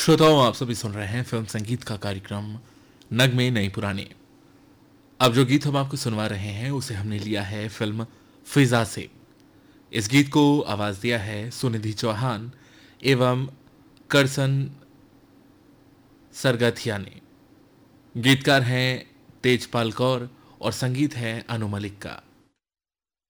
श्रोताओं, आप सभी सुन रहे हैं फिल्म संगीत का कार्यक्रम नगमे नई पुराने। अब जो गीत हम आपको सुनवा रहे हैं उसे हमने लिया है फिल्म फिजा से। इस गीत को आवाज दिया है सुनिधि चौहान एवं करसन सरगथिया ने। गीतकार हैं तेजपाल कौर और संगीत है अनु मलिक का।